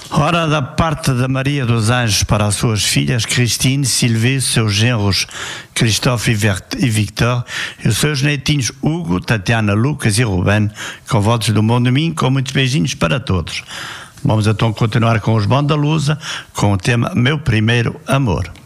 Ora, da parte da Maria dos Anjos para as suas filhas Cristine, Sylvie, seus genros Christophe e Victor, e os seus netinhos Hugo, Tatiana, Lucas e Ruben, com votos do bom domingo, com muitos beijinhos para todos. Vamos então continuar com os Bondalusa, com o tema Meu Primeiro Amor.